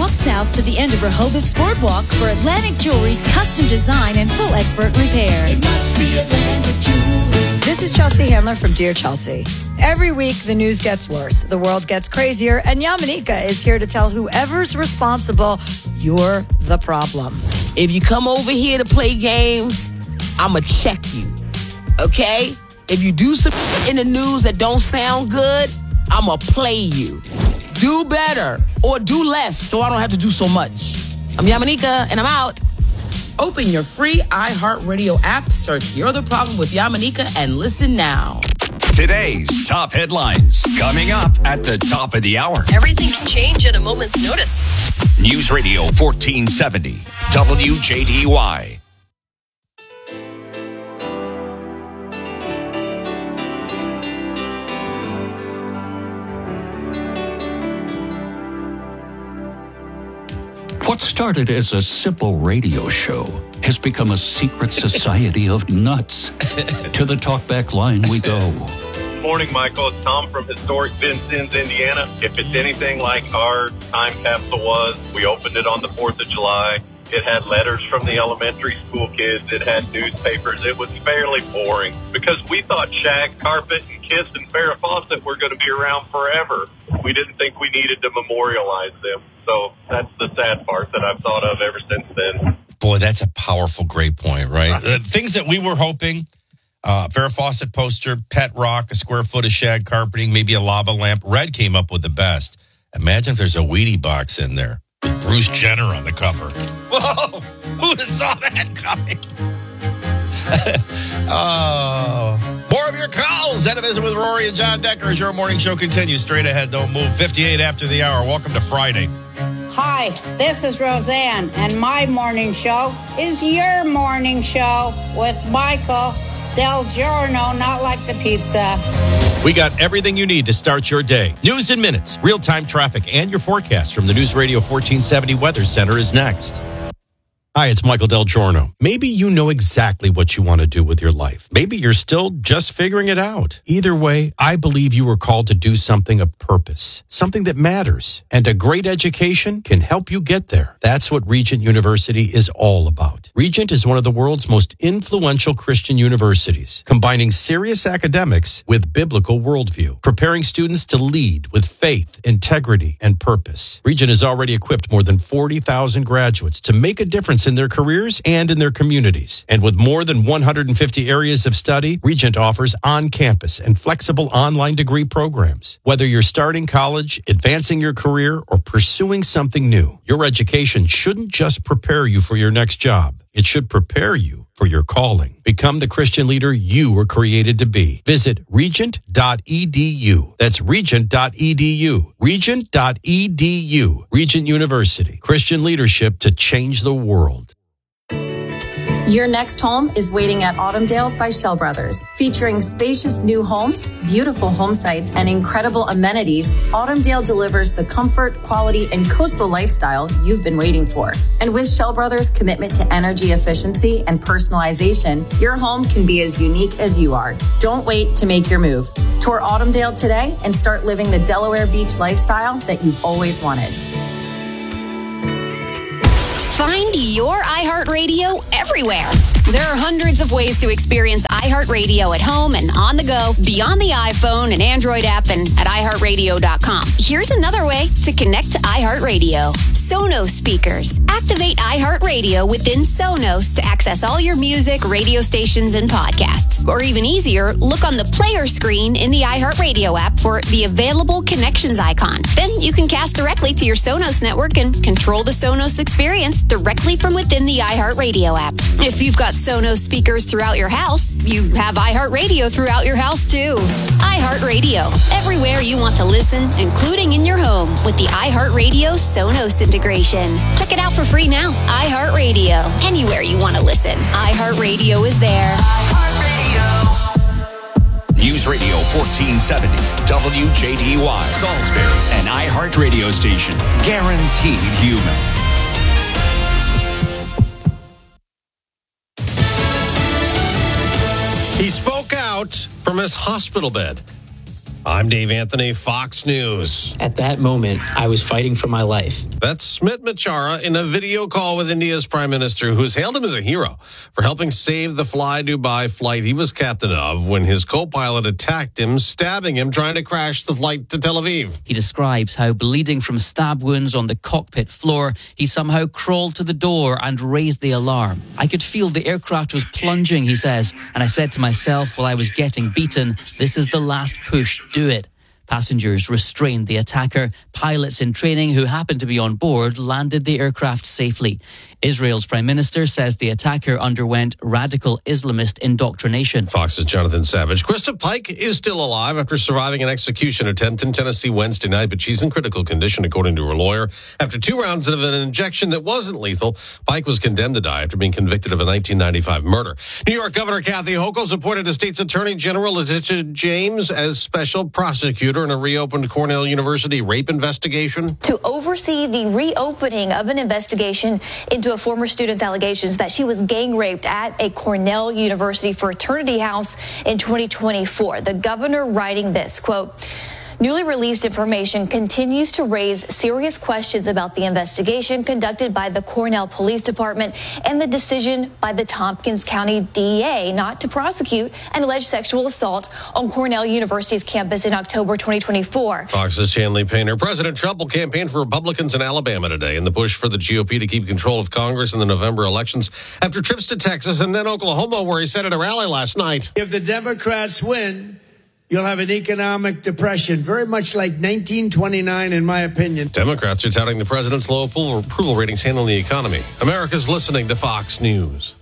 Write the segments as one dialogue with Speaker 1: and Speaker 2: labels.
Speaker 1: Walk south to the end of Rehoboth's Boardwalk for Atlantic Jewelry's custom design and full expert repair.
Speaker 2: It must be Atlantic Jewelry.
Speaker 3: This is Chelsea Handler from Dear Chelsea. Every week, the news gets worse, the world gets crazier, and Yamanika is here to tell whoever's responsible, you're the problem.
Speaker 4: If you come over here to play games, I'ma check you, okay? If you do some in the news that don't sound good, I'ma play you. Do better or do less so I don't have to do so much. I'm Yamanika, and I'm out. Open your free iHeartRadio app, search You're the Problem with Yamanika, and listen now.
Speaker 5: Today's top headlines coming up at the top of the hour.
Speaker 6: Everything can change at a moment's notice.
Speaker 5: News Radio 1470, WJDY.
Speaker 7: What started as a simple radio show has become a secret society of nuts. To the talkback line we go.
Speaker 8: Morning, Michael. It's Tom from historic Vincennes, Indiana. If it's anything like our time capsule was, we opened it on the 4th of July. It had letters from the elementary school kids. It had newspapers. It was fairly boring because we thought Shag, Carpet, and Kiss and Farrah Fawcett were going to be around forever. We didn't think we needed to memorialize them. So that's the sad part that I've thought of ever since then.
Speaker 9: Boy, that's a powerful, great point, right? Things that we were hoping, Farrah Fawcett poster, pet rock, a square foot of shag carpeting, maybe a lava lamp. Red came up with the best. Imagine if there's a Wheatie box in there with Bruce Jenner on the cover. Whoa! Who saw that coming? More of your calls. Had a visit with Rory and John Decker as your morning show continues. Straight ahead, don't move. 58 after the hour. Welcome to Friday.
Speaker 10: Hi, this is Roseanne, and my morning show is your morning show with Michael Del Giorno, not like the pizza.
Speaker 11: We got everything you need to start your day. News in minutes, real-time traffic, and your forecast from the News Radio 1470 Weather Center is next. Hi, it's Michael Del Giorno. Maybe you know exactly what you want to do with your life. Maybe you're still just figuring it out. Either way, I believe you were called to do something of purpose, something that matters. And a great education can help you get there. That's what Regent University is all about. Regent is one of the world's most influential Christian universities, combining serious academics with biblical worldview, preparing students to lead with faith, integrity, and purpose. Regent has already equipped more than 40,000 graduates to make a difference in their careers and in their communities. And with more than 150 areas of study, Regent offers on-campus and flexible online degree programs. Whether you're starting college, advancing your career, or pursuing something new, your education shouldn't just prepare you for your next job. It should prepare you for your calling. Become the Christian leader you were created to be. Visit regent.edu. That's regent.edu. Regent.edu. Regent University. Christian leadership to change the world.
Speaker 12: Your next home is waiting at Autumndale by Shell Brothers. Featuring spacious new homes, beautiful home sites, and incredible amenities, Autumndale delivers the comfort, quality, and coastal lifestyle you've been waiting for. And with Shell Brothers' commitment to energy efficiency and personalization, your home can be as unique as you are. Don't wait to make your move. Tour Autumndale today and start living the Delaware Beach lifestyle that you've always wanted.
Speaker 6: Find your iHeartRadio everywhere. There are hundreds of ways to experience iHeartRadio at home and on the go, beyond the iPhone and Android app and at iHeartRadio.com. Here's another way to connect to iHeartRadio. Sonos speakers. Activate iHeartRadio within Sonos to access all your music, radio stations, and podcasts. Or even easier, look on the player screen in the iHeartRadio app for the available connections icon. Then you can cast directly to your Sonos network and control the Sonos experience directly from within the iHeartRadio app. If you've got Sonos speakers throughout your house, you have iHeartRadio throughout your house too. iHeartRadio, everywhere you want to listen, including in your home with the iHeartRadio Sonos integration. Check it out for free now. iHeartRadio, anywhere you want to listen. iHeartRadio is there.
Speaker 5: News Radio 1470, WJDY, Salisbury, an iHeartRadio station. Guaranteed human.
Speaker 13: He spoke out from his hospital bed. I'm Dave Anthony, Fox News.
Speaker 14: At that moment, I was fighting for my life.
Speaker 13: That's Smit Machara in a video call with India's Prime Minister, who's hailed him as a hero for helping save the Fly Dubai flight he was captain of when his co-pilot attacked him, stabbing him, trying to crash the flight to Tel Aviv.
Speaker 15: He describes how, bleeding from stab wounds on the cockpit floor, he somehow crawled to the door and raised the alarm. I could feel the aircraft was plunging, he says, and I said to myself while I was getting beaten, this is the last push, do it. Passengers restrained the attacker. Pilots in training who happened to be on board landed the aircraft safely. Israel's Prime Minister says the attacker underwent radical Islamist indoctrination.
Speaker 13: Fox's Jonathan Savage. Krista Pike is still alive after surviving an execution attempt in Tennessee Wednesday night, but she's in critical condition, according to her lawyer. After 2 rounds of an injection that wasn't lethal, Pike was condemned to die after being convicted of a 1995 murder. New York Governor Kathy Hochul's appointed the state's Attorney General Letitia James as special prosecutor in a reopened Cornell University rape investigation.
Speaker 16: To oversee the reopening of an investigation into a former student's allegations that she was gang raped at a Cornell University fraternity house in 2024. The governor writing this, quote, newly released information continues to raise serious questions about the investigation conducted by the Cornell Police Department and the decision by the Tompkins County DA not to prosecute an alleged sexual assault on Cornell University's campus in October 2024.
Speaker 13: Fox's Chanley Painter. President Trump will campaign for Republicans in Alabama today in the push for the GOP to keep control of Congress in the November elections after trips to Texas and then Oklahoma, where he said at a rally last night.
Speaker 17: If the Democrats win, you'll have an economic depression, very much like 1929, in my opinion.
Speaker 13: Democrats are touting the president's low approval ratings handling the economy. America's listening to Fox News.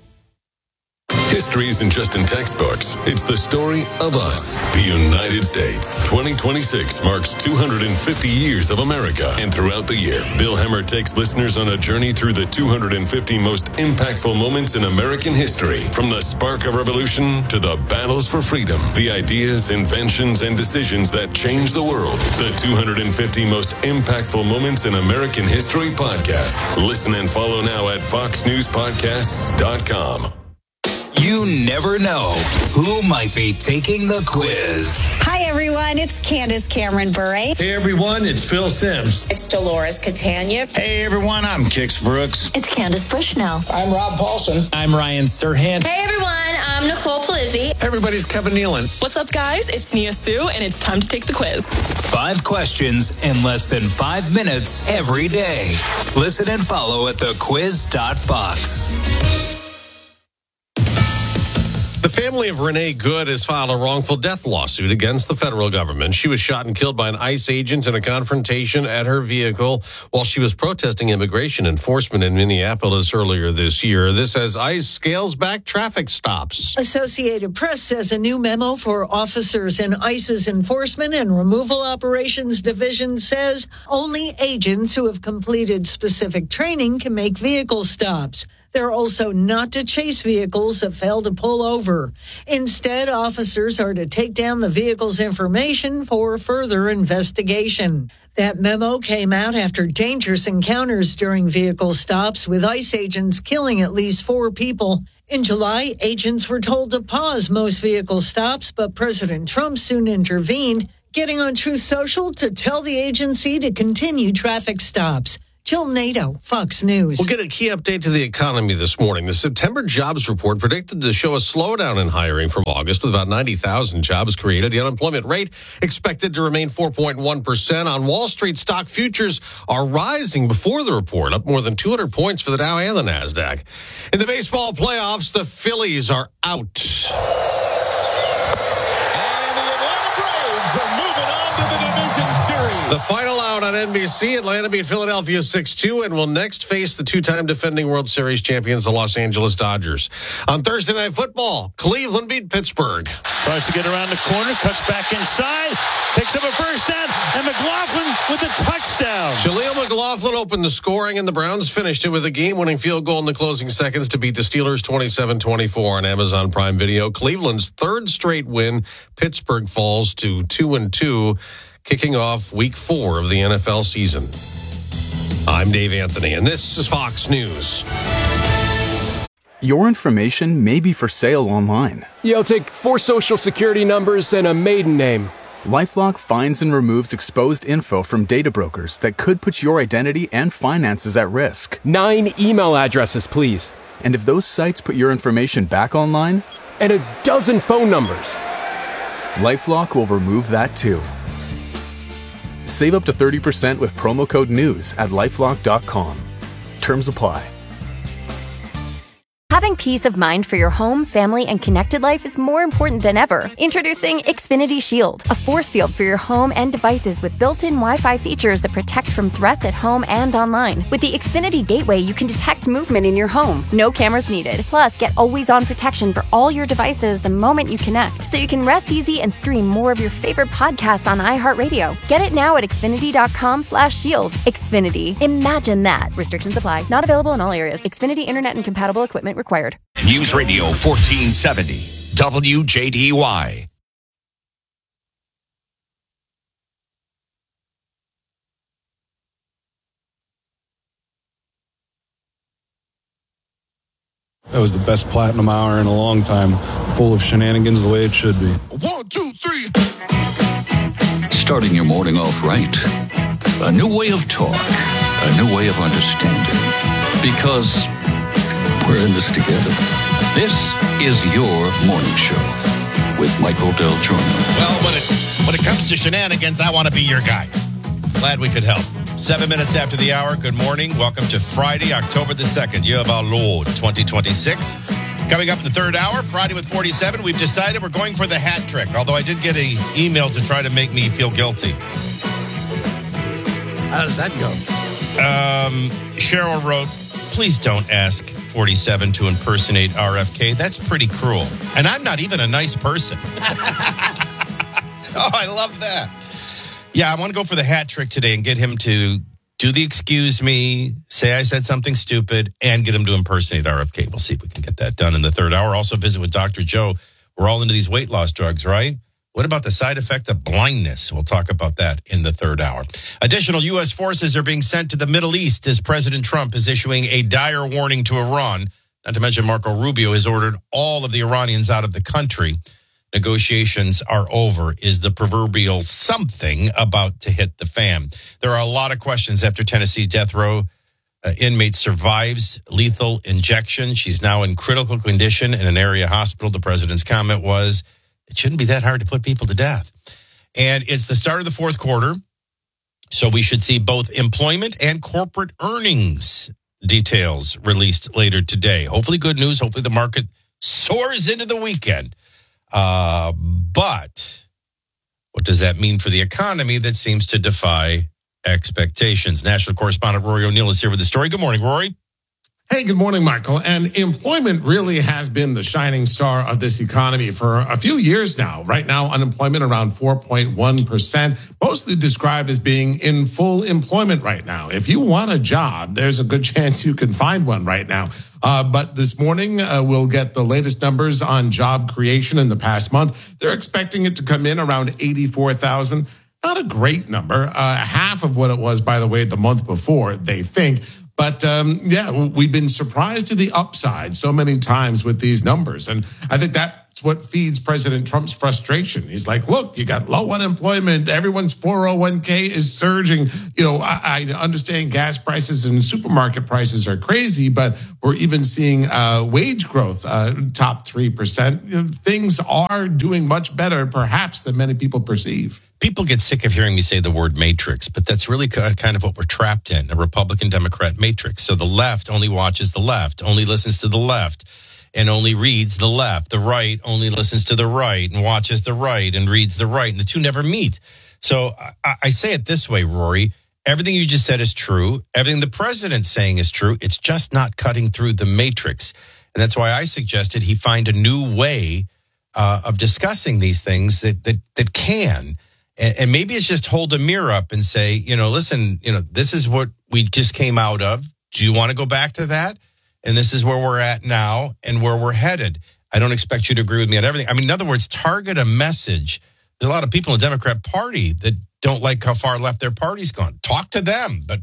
Speaker 18: History isn't just in textbooks. It's the story of us, the United States. 2026 marks 250 years of America. And throughout the year, Bill Hemmer takes listeners on a journey through the 250 most impactful moments in American history. From the spark of revolution to the battles for freedom, the ideas, inventions, and decisions that changed the world. The 250 most impactful moments in American history podcast. Listen and follow now at foxnewspodcasts.com.
Speaker 19: You never know who might be taking the quiz.
Speaker 20: Hi, everyone. It's Candace Cameron Bure.
Speaker 21: Hey, everyone. It's Phil Sims.
Speaker 22: It's Dolores Catania.
Speaker 23: Hey, everyone. I'm Kix Brooks.
Speaker 24: It's Candace Bushnell.
Speaker 25: I'm Rob Paulson.
Speaker 26: I'm Ryan Serhant.
Speaker 27: Hey, everyone. I'm Nicole Palizzi.
Speaker 13: Everybody's Kevin Nealon.
Speaker 28: What's up, guys? It's Nia Sue, and it's time to take the quiz.
Speaker 19: 5 questions in less than 5 minutes every day. Listen and follow at thequiz.fox.
Speaker 13: The family of Renee Good has filed a wrongful death lawsuit against the federal government. She was shot and killed by an ICE agent in a confrontation at her vehicle while she was protesting immigration enforcement in Minneapolis earlier this year. This as ICE scales back traffic stops.
Speaker 29: Associated Press says a new memo for officers in ICE's Enforcement and Removal Operations Division says only agents who have completed specific training can make vehicle stops. They're also not to chase vehicles that fail to pull over. Instead, officers are to take down the vehicle's information for further investigation. That memo came out after dangerous encounters during vehicle stops, with ICE agents killing at least 4 people. In July, agents were told to pause most vehicle stops, but President Trump soon intervened, getting on Truth Social to tell the agency to continue traffic stops. Jill Nato, Fox News.
Speaker 13: We'll get a key update to the economy this morning. The September jobs report predicted to show a slowdown in hiring from August, with about 90,000 jobs created. The unemployment rate expected to remain 4.1%. On Wall Street, stock futures are rising before the report, up more than 200 points for the Dow and the NASDAQ. In the baseball playoffs, the Phillies are out. The final out on NBC, Atlanta beat Philadelphia 6-2 and will next face the 2-time defending World Series champions, the Los Angeles Dodgers. On Thursday Night Football, Cleveland beat Pittsburgh.
Speaker 30: Tries to get around the corner, cuts back inside, picks up a first down, and McLaughlin with a touchdown.
Speaker 13: Jaleel McLaughlin opened the scoring, and the Browns finished it with a game-winning field goal in the closing seconds to beat the Steelers 27-24 on Amazon Prime Video. Cleveland's third straight win. Pittsburgh falls to 2-2. Kicking off week 4 of the NFL season. I'm Dave Anthony, and this is Fox News.
Speaker 31: Your information may be for sale online.
Speaker 32: Yeah, I'll take 4 social security numbers and a maiden name.
Speaker 31: LifeLock finds and removes exposed info from data brokers that could put your identity and finances at risk.
Speaker 1: 9 email addresses, please.
Speaker 31: And if those sites put your information back online,
Speaker 1: and a dozen phone numbers,
Speaker 31: LifeLock will remove that too. Save up to 30% with promo code NEWS at LifeLock.com. Terms apply.
Speaker 2: Having peace of mind for your home, family, and connected life is more important than ever. Introducing Xfinity Shield, a force field for your home and devices with built-in Wi-Fi features that protect from threats at home and online. With the Xfinity Gateway, you can detect movement in your home. No cameras needed. Plus, get always-on protection for all your devices the moment you connect, so you can rest easy and stream more of your favorite podcasts on iHeartRadio. Get it now at Xfinity.com/shield. Xfinity. Imagine that. Restrictions apply. Not available in all areas. Xfinity Internet and compatible equipment required.
Speaker 5: News Radio 1470, WJDY.
Speaker 3: That was the best Platinum Hour in a long time, full of shenanigans the way it should be.
Speaker 4: 1, 2, 3. Starting your morning off right. A new way of talk. A new way of understanding. Because we're in this together. This is your morning show with Michael Del Giorno.
Speaker 11: Well, when it comes to shenanigans, I want to be your guy. Glad we could help. 7 minutes after the hour. Good morning. Welcome to Friday, October the 2nd, year of our Lord, 2026. Coming up in the third hour, Friday with 47, we've decided we're going for the hat trick, although I did get an email to try to make me feel guilty.
Speaker 7: How does that go?
Speaker 11: Cheryl wrote, please don't ask 47 to impersonate RFK. That's pretty cruel. And I'm not even a nice person. Oh, I love that. Yeah, I want to go for the hat trick today and get him to do the excuse me, say I said something stupid, and get him to impersonate RFK. We'll see if we can get that done in the third hour. Also visit with Dr. Joe. We're all into these weight loss drugs, right? What about the side effect of blindness? We'll talk about that in the third hour. Additional U.S. forces are being sent to the Middle East as President Trump is issuing a dire warning to Iran. Not to mention Marco Rubio has ordered all of the Iranians out of the country. Negotiations are over. Is the proverbial something about to hit the fan? There are a lot of questions after Tennessee death row inmate survives lethal injection. She's now in critical condition in an area hospital. The president's comment was, it shouldn't be that hard to put people to death. And it's the start of the fourth quarter, so we should see both employment and corporate earnings details released later today. Hopefully good news. Hopefully the market soars into the weekend. But what does that mean for the economy that seems to defy expectations? National correspondent Rory O'Neill is here with the story. Good morning, Rory.
Speaker 8: Hey, good morning, Michael. And employment really has been the shining star of this economy for a few years now. Right now, unemployment around 4.1%, mostly described as being in full employment right now. If you want a job, there's a good chance you can find one right now. But this morning, we'll get the latest numbers on job creation in the past month. They're expecting it to come in around 84,000. Not a great number. Half of what it was, by the way, the month before, they think. But, we've been surprised to the upside so many times with these numbers. And I think that's what feeds President Trump's frustration. He's like, look, you got low unemployment. Everyone's 401k is surging. You know, I understand gas prices and supermarket prices are crazy, but we're even seeing wage growth, top 3%. You know, things are doing much better, perhaps, than many people perceive.
Speaker 11: People get sick of hearing me say the word matrix, but that's really kind of what we're trapped in, a Republican-Democrat matrix. So the left only watches the left, only listens to the left, and only reads the left. The right only listens to the right and watches the right and reads the right, and the two never meet. So I say it this way, Rory. Everything you just said is true. Everything the president's saying is true. It's just not cutting through the matrix. And that's why I suggested he find a new way of discussing these things that can. And maybe it's just hold a mirror up and say, you know, listen, you know, this is what we just came out of. Do you want to go back to that? And this is where we're at now and where we're headed. I don't expect you to agree with me on everything. I mean, in other words, target a message. There's a lot of people in the Democrat Party that don't like how far left their party's gone. Talk to them. But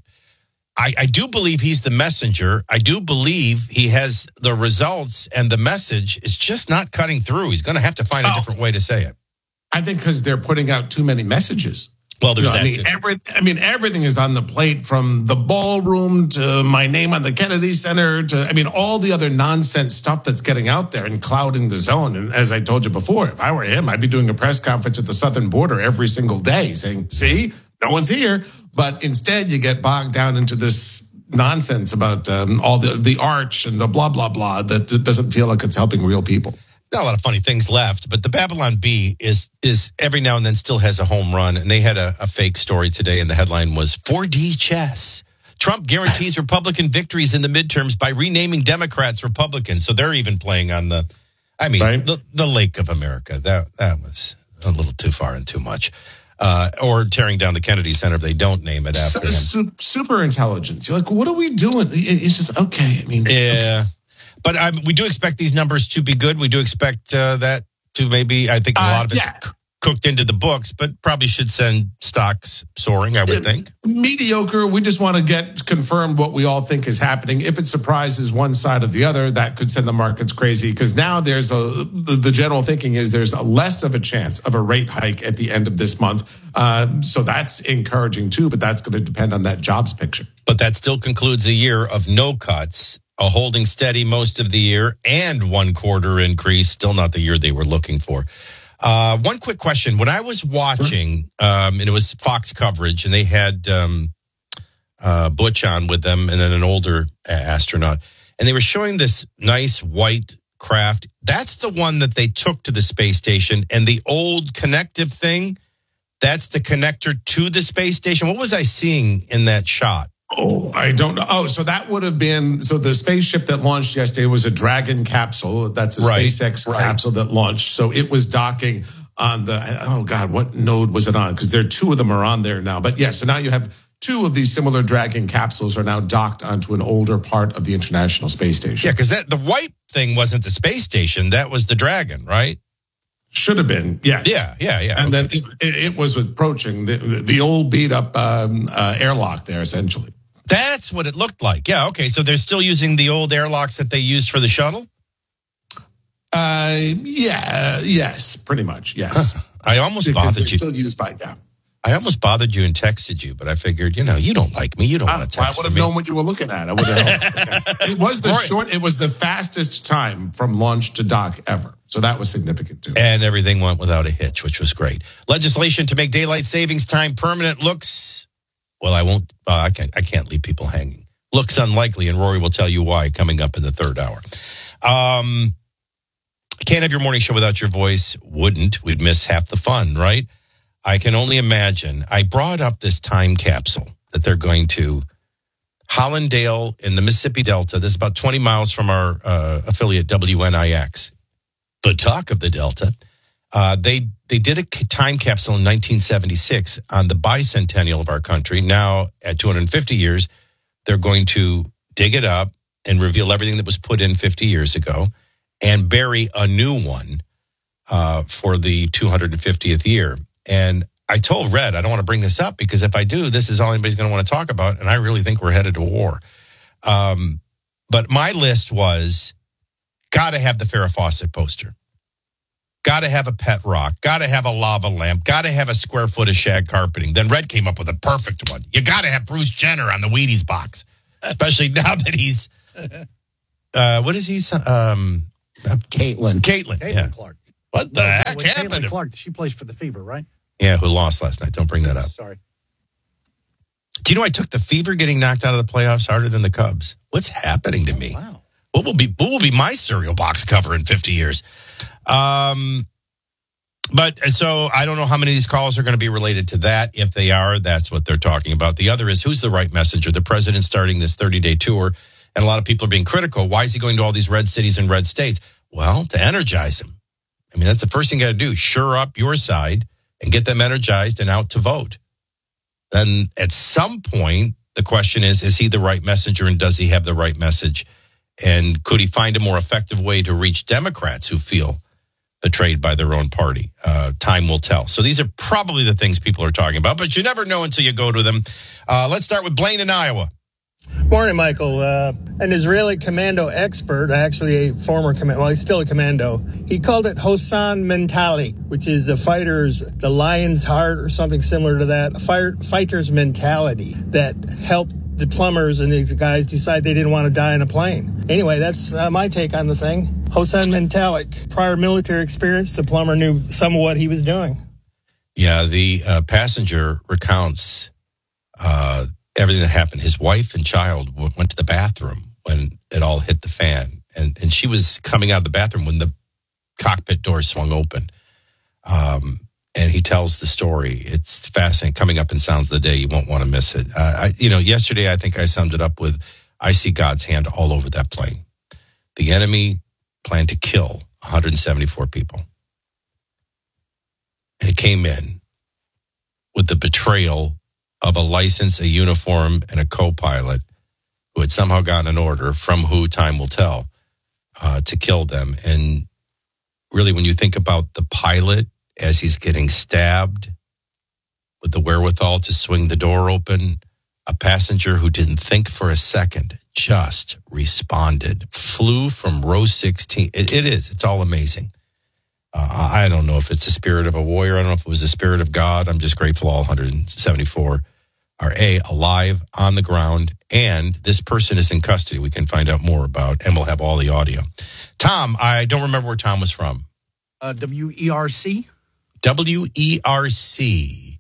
Speaker 11: I do believe he's the messenger. I do believe he has the results, and the message is just not cutting through. He's going to have to find a different way to say it.
Speaker 8: I think because they're putting out too many messages.
Speaker 11: Well, there's that.
Speaker 8: Everything is on the plate, from the ballroom to my name on the Kennedy Center to, all the other nonsense stuff that's getting out there and clouding the zone. And as I told you before, if I were him, I'd be doing a press conference at the southern border every single day saying, see, no one's here. But instead, you get bogged down into this nonsense about all the arch and the blah, blah, blah that doesn't feel like it's helping real people.
Speaker 11: Not a lot of funny things left, but the Babylon Bee is every now and then still has a home run. And they had a fake story today, and the headline was 4D chess. Trump guarantees Republican victories in the midterms by renaming Democrats Republicans. So they're even playing on the Lake of America. That was a little too far and too much. Or tearing down the Kennedy Center if they don't name it after him.
Speaker 8: Super intelligence. You're like, what are we doing? It's just, okay.
Speaker 11: Yeah. But we do expect these numbers to be good. We do expect that to maybe, I think a lot of it's cooked into the books, but probably should send stocks soaring, I would think.
Speaker 8: Mediocre. We just want to get confirmed what we all think is happening. If it surprises one side or the other, that could send the markets crazy, because now the general thinking is there's less of a chance of a rate hike at the end of this month. So that's encouraging too, but that's going to depend on that jobs picture.
Speaker 11: But that still concludes a year of no cuts. A holding steady most of the year and 1 quarter increase. Still not the year they were looking for. One quick question. When I was watching, and it was Fox coverage, and they had Butch on with them and then an older astronaut, and they were showing this nice white craft. That's the one that they took to the space station, and the old connective thing, that's the connector to the space station. What was I seeing in that shot?
Speaker 8: Oh, I don't know. Oh, so that would have been, the spaceship that launched yesterday was a Dragon capsule. That's a SpaceX capsule that launched. So it was docking on what node was it on? Because there are 2 of them are on there now. But yeah, so now you have 2 of these similar Dragon capsules are now docked onto an older part of the International Space Station.
Speaker 11: Yeah, because the white thing wasn't the space station. That was the Dragon, right?
Speaker 8: Should have been, yes.
Speaker 11: Yeah.
Speaker 8: And then it was approaching the old beat up airlock there, essentially.
Speaker 11: That's what it looked like. Yeah, okay. So they're still using the old airlocks that they used for the shuttle?
Speaker 8: Yes, pretty much, yes.
Speaker 11: I almost bothered you.
Speaker 8: Still used by,
Speaker 11: I almost bothered you and texted you, but I figured, you don't like me. You don't want to text me.
Speaker 8: I would have known what you were looking at. I would have. It was it was the fastest time from launch to dock ever. So that was significant too.
Speaker 11: And everything went without a hitch, which was great. Legislation to make daylight savings time permanent looks, well, I won't, I can't leave people hanging. Looks unlikely, and Rory will tell you why coming up in the third hour. Can't have your morning show without your voice. Wouldn't. We'd miss half the fun, right? I can only imagine. I brought up this time capsule that they're going to Hollandale in the Mississippi Delta. This is about 20 miles from our affiliate WNIX. The talk of the Delta. They did a time capsule in 1976 on the bicentennial of our country. Now, at 250 years, they're going to dig it up and reveal everything that was put in 50 years ago and bury a new one for the 250th year. And I told Red, I don't want to bring this up because if I do, this is all anybody's going to want to talk about. And I really think we're headed to war. But my list was, got to have the Farrah Fawcett poster. Got to have a pet rock. Got to have a lava lamp. Got to have a square foot of shag carpeting. Then Red came up with a perfect one. You got to have Bruce Jenner on the Wheaties box. Especially now that he's, what is he? Caitlin. Yeah.
Speaker 6: Clark.
Speaker 11: What the heck happened?
Speaker 6: Caitlin Clark, she plays for the Fever, right?
Speaker 11: Yeah, who lost last night. Don't bring that up.
Speaker 6: Sorry.
Speaker 11: Do you know I took the Fever getting knocked out of the playoffs harder than the Cubs? What's happening to me?
Speaker 6: Wow.
Speaker 11: What will be my cereal box cover in 50 years? But so I don't know how many of these calls are going to be related to that. If they are, that's what they're talking about. The other is, who's the right messenger? The president's starting this 30-day tour, and a lot of people are being critical. Why is he going to all these red cities and red states? Well, to energize them. I mean, that's the first thing you got to do. Shore up your side and get them energized and out to vote. Then at some point, the question is he the right messenger, and does he have the right message? And could he find a more effective way to reach Democrats who feel betrayed by their own party? Time will tell. So these are probably the things people are talking about, but you never know until you go to them. Let's start with Blaine in Iowa.
Speaker 7: Morning, Michael. An Israeli commando expert, actually a former commando, well, he's still a commando. He called it Hosan Mentali, which is the lion's heart or something similar to that, a fighter's mentality that helped the plumbers and these guys decide they didn't want to die in a plane. Anyway, that's my take on the thing. Hosan Mentalik, prior military experience, the plumber knew some of what he was doing.
Speaker 11: Yeah, the passenger recounts everything that happened. His wife and child went to the bathroom when it all hit the fan. And she was coming out of the bathroom when the cockpit door swung open. And he tells the story. It's fascinating. Coming up in Sounds of the Day, you won't want to miss it. Yesterday I think I summed it up with, I see God's hand all over that plane. The enemy planned to kill 174 people. And it came in with the betrayal of a license, a uniform, and a co-pilot who had somehow gotten an order from who time will tell to kill them. And really, when you think about the pilot as he's getting stabbed with the wherewithal to swing the door open, a passenger who didn't think for a second just responded, flew from row 16. It's all amazing. I don't know if it's the spirit of a warrior. I don't know if it was the spirit of God. I'm just grateful all 174 are alive, on the ground, and this person is in custody. We can find out more about, and we'll have all the audio. Tom, I don't remember where Tom was from.
Speaker 6: WERC?
Speaker 11: WERC.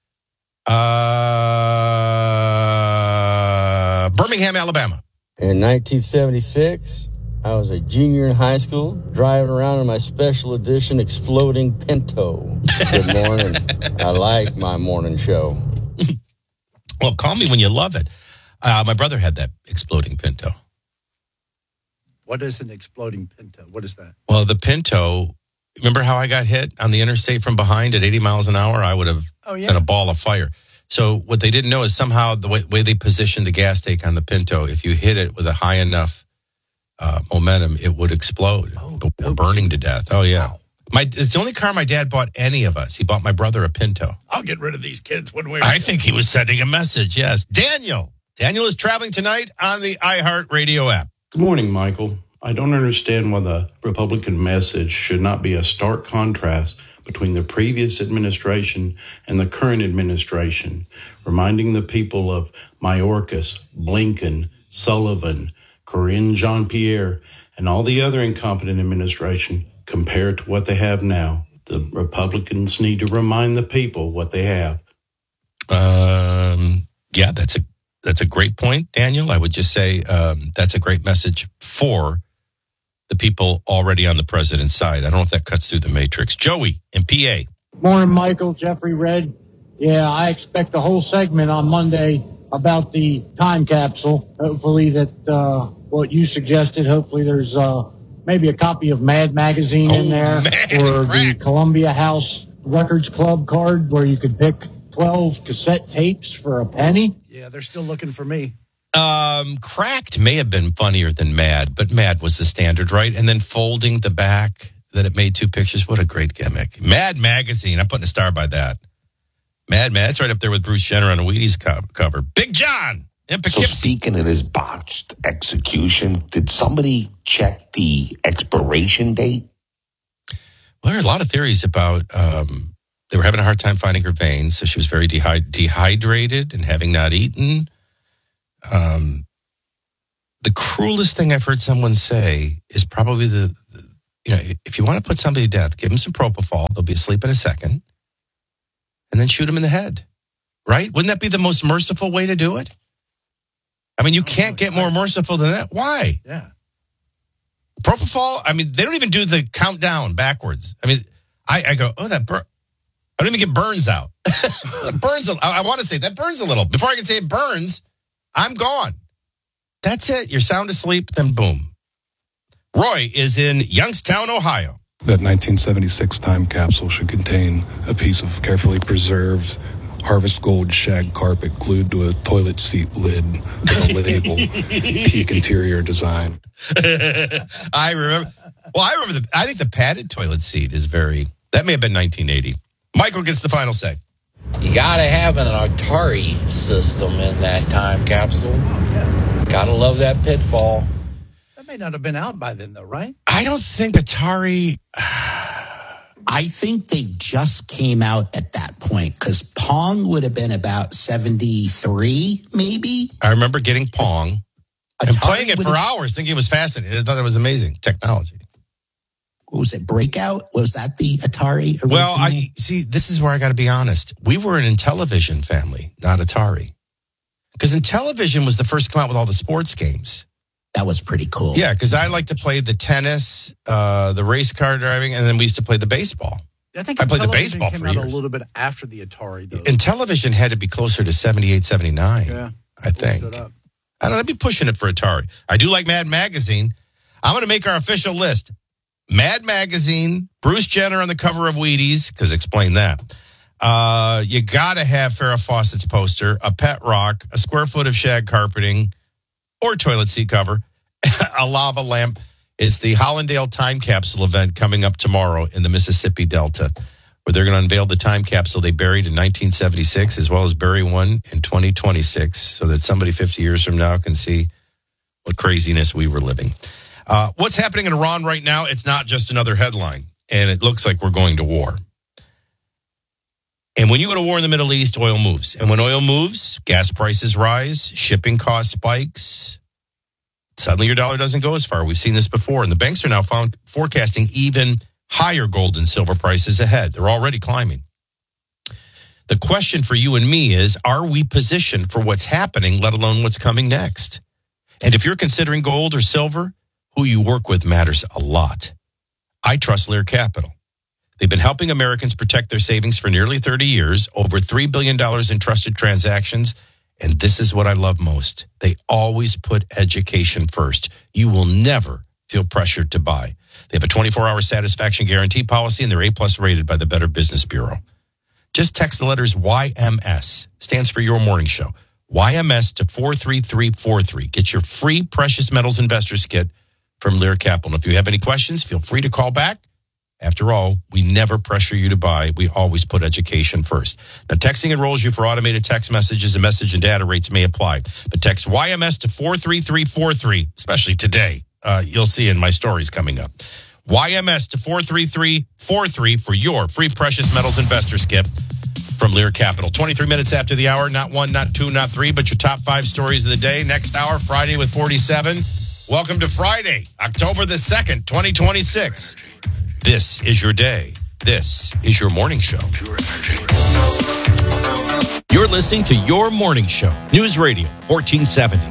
Speaker 11: Birmingham, Alabama.
Speaker 9: In 1976, I was a junior in high school, driving around in my special edition exploding Pinto. Good morning. I like my morning show.
Speaker 11: Well, call me when you love it. My brother had that exploding Pinto.
Speaker 6: What is an exploding Pinto? What is that?
Speaker 11: Well, the Pinto, remember how I got hit on the interstate from behind at 80 miles an hour? I would have been a ball of fire. So what they didn't know is somehow the way they positioned the gas tank on the Pinto, if you hit it with a high enough momentum, it would explode. We're burning to death. Oh, yeah. Wow. It's the only car my dad bought any of us. He bought my brother a Pinto.
Speaker 6: I'll get rid of these kids one way or
Speaker 11: I think he was sending a message, yes. Daniel is traveling tonight on the iHeartRadio app.
Speaker 10: Good morning, Michael. I don't understand why the Republican message should not be a stark contrast between the previous administration and the current administration, reminding the people of Mayorkas, Blinken, Sullivan, Corinne Jean-Pierre, and all the other incompetent administration compared to what they have now. The Republicans need to remind the people what they have.
Speaker 11: Yeah, that's a great point, Daniel. I would just say that's a great message for the people already on the president's side. I don't know if that cuts through the matrix. Joey in PA.
Speaker 12: Morning, Michael. Jeffrey Red. Yeah, I expect a whole segment on Monday about the time capsule. Hopefully that what you suggested, hopefully there's maybe a copy of Mad Magazine in there, or the Columbia House Records Club card where you could pick 12 cassette tapes for a penny.
Speaker 6: Yeah, they're still looking for me.
Speaker 11: Cracked may have been funnier than Mad, but Mad was the standard, right? And then folding the back that it made two pictures. What a great gimmick. Mad Magazine. I'm putting a star by that. Mad. It's right up there with Bruce Jenner on a Wheaties cover. Big John in Poughkeepsie.
Speaker 14: So speaking of this botched execution, did somebody check the expiration date?
Speaker 11: Well, there are a lot of theories about they were having a hard time finding her veins, so she was very dehydrated and having not eaten. The cruelest thing I've heard someone say is probably if you want to put somebody to death, give them some propofol. They'll be asleep in a second. And then shoot them in the head. Right? Wouldn't that be the most merciful way to do it? I mean, you can't get more merciful than that. Why?
Speaker 6: Yeah.
Speaker 11: Propofol, I mean, they don't even do the countdown backwards. I mean, I go, I don't even get burns out. I want to say that burns a little. Before I can say it burns, I'm gone. That's it. You're sound asleep, then boom. Roy is in Youngstown, Ohio.
Speaker 3: That 1976 time capsule should contain a piece of carefully preserved Harvest Gold shag carpet glued to a toilet seat lid with a label, Peak Interior Design.
Speaker 11: I remember. Well, I think the padded toilet seat is that may have been 1980. Michael gets the final say.
Speaker 15: You got to have an Atari system in that time capsule. Gotta love that pitfall.
Speaker 6: That may not have been out by then, though, right?
Speaker 16: I don't think Atari...
Speaker 17: I think they just came out at that point because Pong would have been about 73, maybe.
Speaker 11: I remember getting Pong and playing it for hours, thinking it was fascinating. I thought it was amazing technology.
Speaker 17: What was it, Breakout? Was that the Atari original?
Speaker 11: Well, I see, this is where I got to be honest. We were an Intellivision family, not Atari. Because Intellivision was the first to come out with all the sports games.
Speaker 17: That was pretty cool.
Speaker 11: Yeah, because I like to play the tennis, the race car driving, and then we used to play the baseball.
Speaker 6: I think
Speaker 11: I played the baseball
Speaker 6: came
Speaker 11: for
Speaker 6: out
Speaker 11: years.
Speaker 6: a little bit after the Atari, though.
Speaker 11: Intellivision had to be closer to 78, 79,
Speaker 6: Yeah,
Speaker 11: I think. I don't know, I'd be pushing it for Atari. I do like Mad Magazine. I'm going to make our official list. Mad Magazine, Bruce Jenner on the cover of Wheaties, because explain that. You got to have Farrah Fawcett's poster, a pet rock, a square foot of shag carpeting, or toilet seat cover, a lava lamp. It's the Hollandale Time Capsule event coming up tomorrow in the Mississippi Delta, where they're going to unveil the time capsule they buried in 1976, as well as bury one in 2026, so that somebody 50 years from now can see what craziness we were living. What's happening in Iran right now, it's not just another headline, and it looks like we're going to war. And when you go to war in the Middle East, oil moves. And when oil moves, gas prices rise, shipping cost spikes. Suddenly your dollar doesn't go as far. We've seen this before. And the banks are now forecasting even higher gold and silver prices ahead. They're already climbing. The question for you and me is, are we positioned for what's happening, let alone what's coming next? And if you're considering gold or silver, who you work with matters a lot. I trust Lear Capital. They've been helping Americans protect their savings for nearly 30 years, over $3 billion in trusted transactions. And this is what I love most. They always put education first. You will never feel pressured to buy. They have a 24-hour satisfaction guarantee policy, and they're A+ rated by the Better Business Bureau. Just text the letters YMS, stands for Your Morning Show. YMS to 43343. Get your free Precious Metals Investors Kit from Lear Capital. And if you have any questions, feel free to call back. After all, we never pressure you to buy. We always put education first. Now, texting enrolls you for automated text messages, and message and data rates may apply. But text YMS to 43343, especially today. You'll see in my stories coming up. YMS to 43343 for your free Precious Metals Investors Kit from Lear Capital. 23 minutes after the hour, not one, not two, not three, but your top 5 stories of the day. Next hour, Friday with 47. Welcome to Friday, October the 2nd, 2026. This is your day. This is your morning show. You're listening to Your Morning Show. News Radio 1470.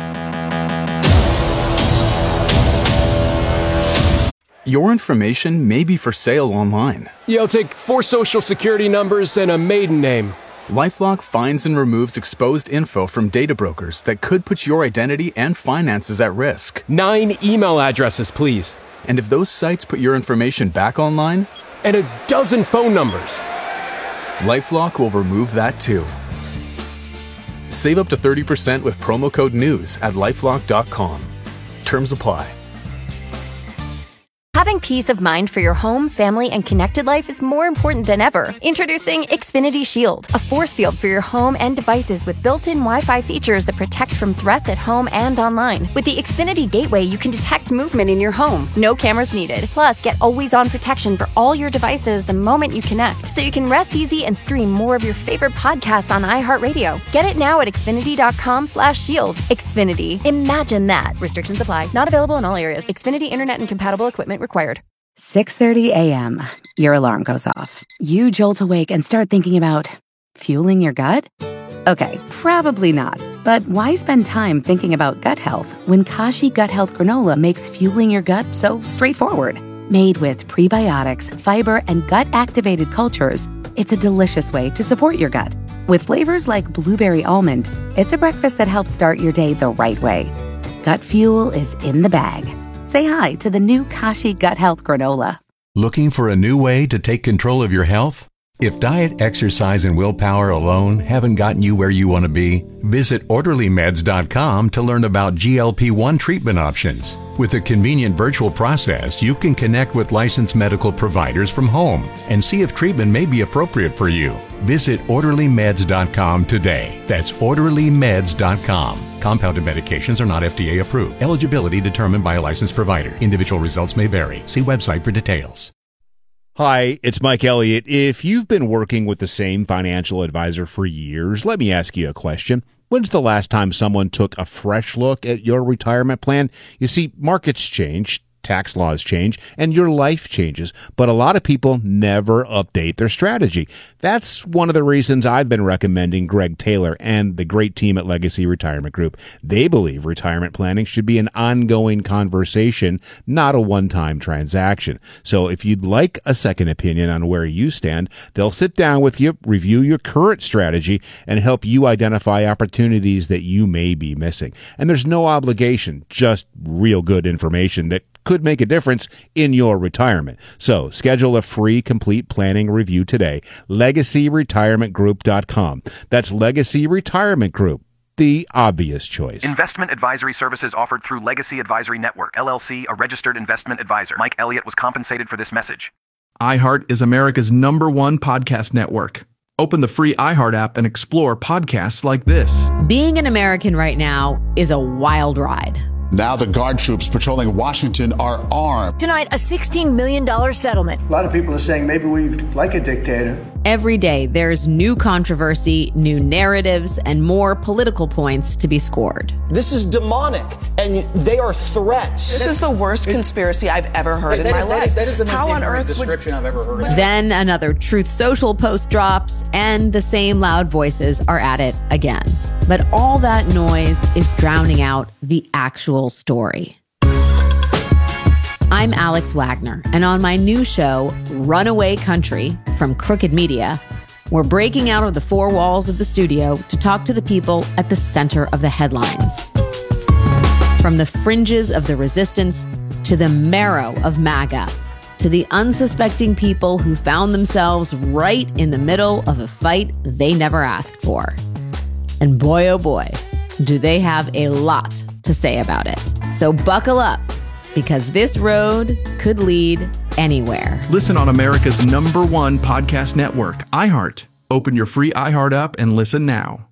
Speaker 31: Your information may be for sale online.
Speaker 1: Yeah, I'll take 4 social security numbers and a maiden name.
Speaker 31: LifeLock finds and removes exposed info from data brokers that could put your identity and finances at risk.
Speaker 1: 9 email addresses, please.
Speaker 31: And if those sites put your information back online,
Speaker 1: and a dozen phone numbers,
Speaker 31: LifeLock will remove that too. Save up to 30% with promo code NEWS at LifeLock.com. Terms apply.
Speaker 2: Having peace of mind for your home, family, and connected life is more important than ever. Introducing Xfinity Shield, a force field for your home and devices with built-in Wi-Fi features that protect from threats at home and online. With the Xfinity Gateway, you can detect movement in your home. No cameras needed. Plus, get always-on protection for all your devices the moment you connect, so you can rest easy and stream more of your favorite podcasts on iHeartRadio. Get it now at Xfinity.com/shield. Xfinity. Imagine that. Restrictions apply. Not available in all areas. Xfinity Internet and compatible equipment required.
Speaker 18: 6:30 a.m. Your alarm goes off. You jolt awake and start thinking about fueling your gut? Okay, probably not. But why spend time thinking about gut health when Kashi Gut Health Granola makes fueling your gut so straightforward? Made with prebiotics, fiber, and gut-activated cultures, it's a delicious way to support your gut. With flavors like blueberry almond, it's a breakfast that helps start your day the right way. Gut fuel is in the bag. Say hi to the new Kashi Gut Health Granola.
Speaker 20: Looking for a new way to take control of your health?
Speaker 15: If diet, exercise, and willpower alone haven't gotten you where you want to be, visit OrderlyMeds.com to learn about GLP-1 treatment options. With a convenient virtual process, you can connect with licensed medical providers from home and see if treatment may be appropriate for you. Visit OrderlyMeds.com today. That's OrderlyMeds.com. Compounded medications are not FDA approved. Eligibility determined by a licensed provider. Individual results may vary. See website for details.
Speaker 19: Hi, it's Mike Elliott. If you've been working with the same financial advisor for years, let me ask you a question. When's the last time someone took a fresh look at your retirement plan? You see, markets change, tax laws change, and your life changes, but a lot of people never update their strategy. That's one of the reasons I've been recommending Greg Taylor and the great team at Legacy Retirement Group. They believe retirement planning should be an ongoing conversation, not a one-time transaction. So if you'd like a second opinion on where you stand, they'll sit down with you, review your current strategy, and help you identify opportunities that you may be missing. And there's no obligation, just real good information that could make a difference in your retirement. So schedule a free complete planning review today. LegacyRetirementGroup.com. That's Legacy Retirement Group, the obvious choice.
Speaker 15: Investment advisory services offered through Legacy Advisory Network, LLC, a registered investment advisor. Mike Elliott was compensated for this message.
Speaker 20: iHeart is America's #1 podcast network. Open the free iHeart app and explore podcasts like this.
Speaker 21: Being an American right now is a wild ride.
Speaker 22: Now the guard troops patrolling Washington are armed.
Speaker 23: Tonight, a $16 million settlement.
Speaker 24: A lot of people are saying maybe we like a dictator.
Speaker 21: Every day, there's new controversy, new narratives, and more political points to be scored.
Speaker 25: This is demonic, and they are threats.
Speaker 29: This is the worst conspiracy I've ever heard in my life.
Speaker 25: That is the most
Speaker 29: How on earth
Speaker 25: description I've ever heard.
Speaker 21: Then another Truth Social post drops, and the same loud voices are at it again. But all that noise is drowning out the actual story. I'm Alex Wagner, and on my new show, Runaway Country, from Crooked Media, we're breaking out of the four walls of the studio to talk to the people at the center of the headlines. From the fringes of the resistance to the marrow of MAGA, to the unsuspecting people who found themselves right in the middle of a fight they never asked for. And boy, oh boy, do they have a lot to say about it. So buckle up, because this road could lead anywhere.
Speaker 20: Listen on America's #1 podcast network, iHeart. Open your free iHeart app and listen now.